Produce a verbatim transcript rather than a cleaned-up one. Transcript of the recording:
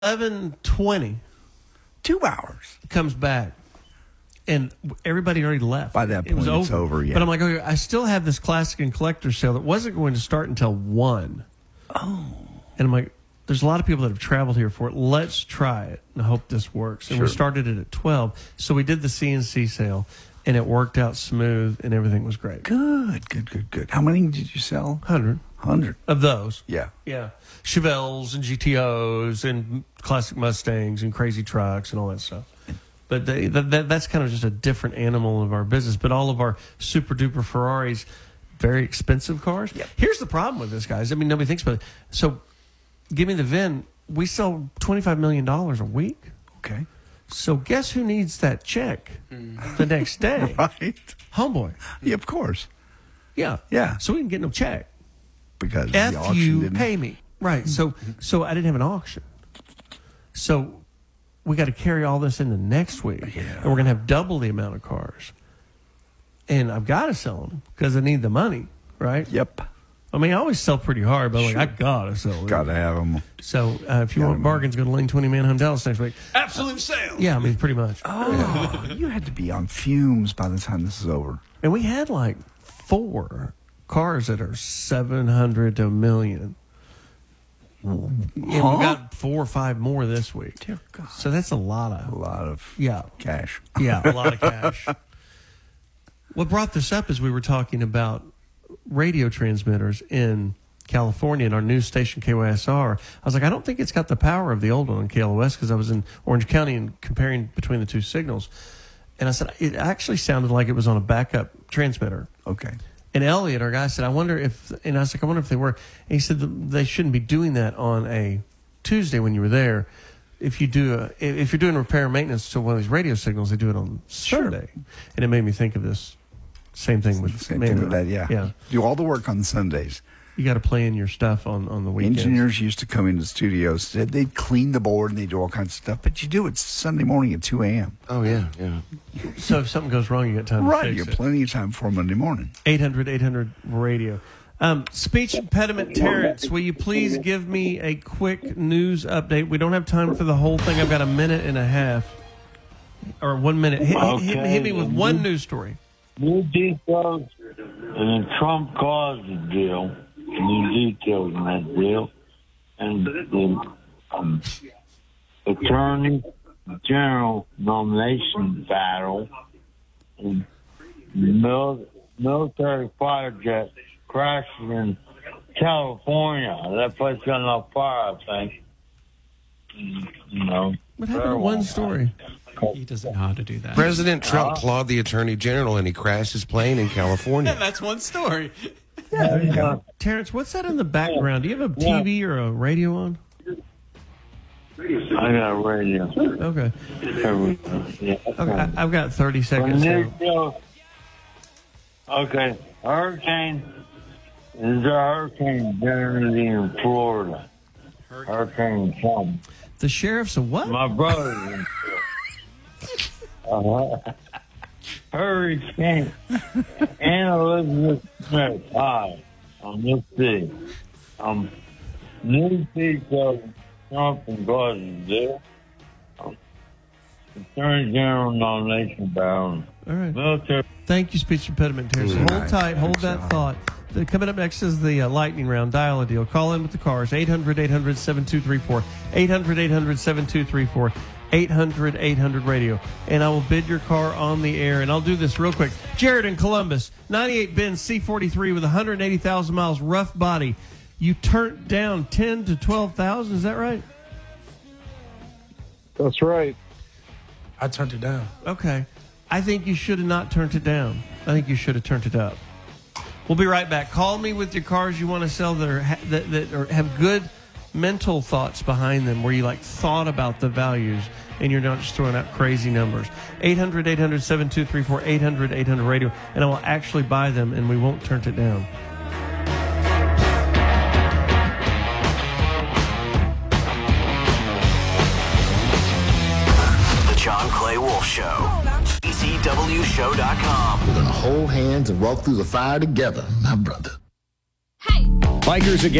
eleven twenty. Two hours. Comes back. And everybody already left. By that point, it was it's over. over, yeah. But I'm like, okay, I still have this classic and collector sale that wasn't going to start until one. Oh. And I'm like, there's a lot of people that have traveled here for it. Let's try it and hope this works. And Sure. we started it at twelve. So we did the C N C sale, and it worked out smooth, and everything was great. Good, good, good, good. How many did you sell? one hundred. one hundred. Of those. Yeah. Yeah. Chevelles and G T Os and classic Mustangs and crazy trucks and all that stuff. But they, that, that, that's kind of just a different animal of our business. But all of our super duper Ferraris, very expensive cars. Yep. Here's the problem with this, guys. I mean, nobody thinks about it. So, give me the V I N. We sell twenty-five million dollars a week. Okay. So, guess who needs that check the next day? Right. Homeboy. Yeah, of course. Yeah. Yeah. So, we didn't get no check. Because the F auction you didn't. pay me. Right. So, so I didn't have an auction. So, we got to carry all this into next week. Yeah. And we're going to have double the amount of cars. And I've got to sell them because I need the money, right? Yep. I mean, I always sell pretty hard, but I'm Sure. like, I got to sell them. Got to have them. So uh, if you Gotta want bargains, go to Lane twenty Manheim Dallas next week. Absolute sale. Yeah, I mean, pretty much. Oh, you had to be on fumes by the time this is over. And we had like four cars that are seven hundred to a million. And we got four or five more this week. Dear God. So that's a lot of A lot of yeah, cash. yeah, a lot of cash. What brought this up is we were talking about radio transmitters in California and our news station K Y S R. I was like, I don't think it's got the power of the old one on K L O S because I was in Orange County and comparing between the two signals. And I said, it actually sounded like it was on a backup transmitter. Okay. And Elliot, our guy, said, I wonder if, and I was like, I wonder if they were. And he said they shouldn't be doing that on a Tuesday when you were there. If you do, a, if you're doing repair and maintenance to one of these radio signals, they do it on Sunday. And it made me think of this same thing with Same thing with that, yeah. Yeah. Do all the work on Sundays. You got to plan your stuff on, on the weekends. Engineers used to come into studios. They'd they'd clean the board and they do all kinds of stuff. But you do it Sunday morning at two a.m. Oh, yeah, yeah. So if something goes wrong, you got time Right. to You fix have it. plenty of time for Monday morning. eight hundred eight hundred radio. Um, speech impediment Terrence, will you please give me a quick news update? We don't have time for the whole thing. I've got a minute and a half. Or one minute. Hit, hit, hit, hit me with one news story. New details in the Trump causes deal. New details in that deal. And the um, Attorney General nomination battle. And mil- military fighter jet crashes in California. That place got enough fire, I think. You know. What happened to one story? He doesn't know how to do that. President Trump clawed the attorney general and he crashed his plane in California. That's one story. Yeah, there you go. Terrence, what's that in the background? Do you have a T V or a radio on? I got a radio. Okay. Yeah. Okay, I, I've got thirty seconds. New So. deal. Okay, hurricane. There's a hurricane generally in Florida. Hurricane Trump. The sheriff's a what? My brother. uh-huh. Hurricane and Elizabeth Smith. Hi, on this day. Um, new details Trump and Gordon deal. Um, Attorney General nomination battle. All right. Military. Thank you, speech impediment Terrence. Hold Nice. tight. Hold Good that job. thought. The- Coming up next is the uh, lightning round. Dial a deal. Call in with the cars. eight hundred eight hundred seven two three four. eight hundred eight hundred seven two three four. eight hundred eight hundred radio. And I will bid your car on the air. And I'll do this real quick. Jared in Columbus. ninety-eight Benz C forty-three with one hundred eighty thousand miles. Rough body. You turned down ten to twelve thousand. Is that right? That's right. I turned it down. Okay. I think you should have not turned it down. I think you should have turned it up. We'll be right back. Call me with your cars you want to sell that are that, that are, have good mental thoughts behind them, where you like thought about the values and you're not just throwing out crazy numbers. eight hundred eight hundred seven two three four. eight hundred eight hundred radio, and I will actually buy them and we won't turn it down. The John Clay Wolf Show. E C W show dot com. We're going to hold hands and walk through the fire together, my brother. Bikers again.